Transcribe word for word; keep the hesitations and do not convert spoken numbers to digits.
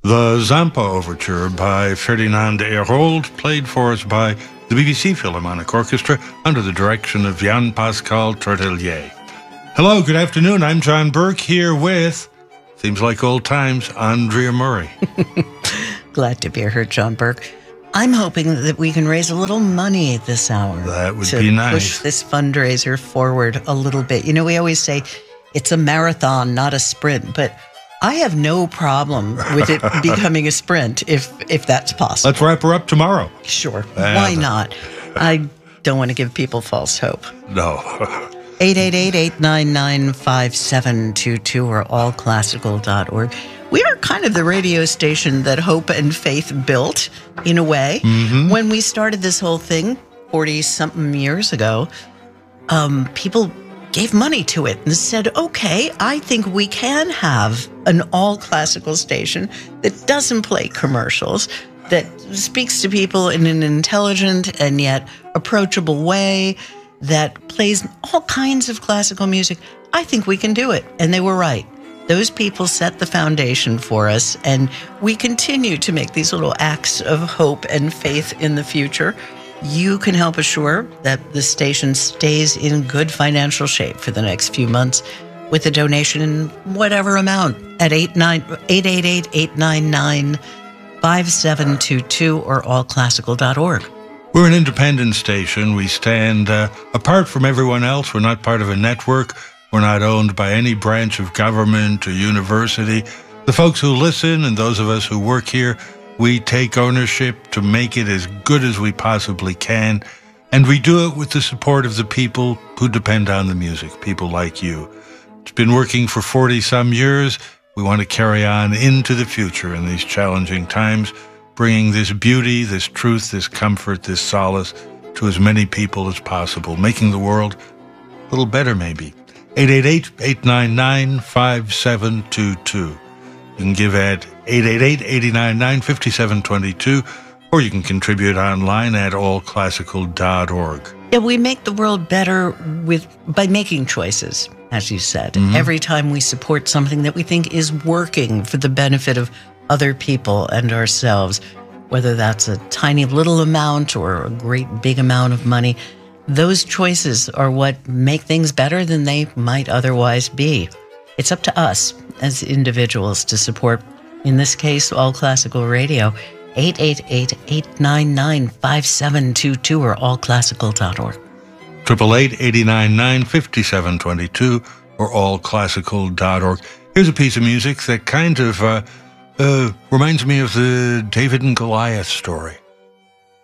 The Zampa Overture by Ferdinand Hérold, played for us by the B B C Philharmonic Orchestra under the direction of Jean-Pascal Tortelier. Hello, good afternoon. I'm John Burke here with, seems like old times, Andrea Murray. Glad to be here, John Burke. I'm hoping that we can raise a little money this hour. That would to be nice. Push this fundraiser forward a little bit. You know, we always say it's a marathon, not a sprint, but I have no problem with it becoming a sprint if if that's possible. Let's wrap her up tomorrow. Sure. Uh, Why not? I don't want to give people false hope. No. eight eight eight, eight nine nine, five seven two two or all classical dot org. We are kind of the radio station that hope and faith built, in a way. Mm-hmm. When we started this whole thing forty-something years ago, um, people gave money to it and said, okay, I think we can have an all-classical station that doesn't play commercials, that speaks to people in an intelligent and yet approachable way, that plays all kinds of classical music. I think we can do it. And they were right. Those people set the foundation for us, and we continue to make these little acts of hope and faith in the future. You can help assure that the station stays in good financial shape for the next few months with a donation in whatever amount at eight eight eight, eight nine nine, five seven two two or all classical dot org. We're an independent station. We stand uh, apart from everyone else. We're not part of a network. We're not owned by any branch of government or university. The folks who listen and those of us who work here, we take ownership to make it as good as we possibly can. And we do it with the support of the people who depend on the music, people like you. It's been working for forty-some years. We want to carry on into the future in these challenging times, bringing this beauty, this truth, this comfort, this solace to as many people as possible, making the world a little better maybe. eight eight eight, eight nine nine, five seven two two. You can give at eight eight eight, eight nine nine, five seven two two, or you can contribute online at all classical dot org. Yeah, we make the world better with by making choices, as you said. Mm-hmm. Every time we support something that we think is working for the benefit of other people and ourselves, whether that's a tiny little amount or a great big amount of money, those choices are what make things better than they might otherwise be. It's up to us as individuals to support, in this case, All Classical Radio. eight eight eight, eight nine nine, five seven two two or all classical dot org. eight eight eight, eight nine nine, five seven two two or all classical dot org. Here's a piece of music that kind of uh, uh, reminds me of the David and Goliath story.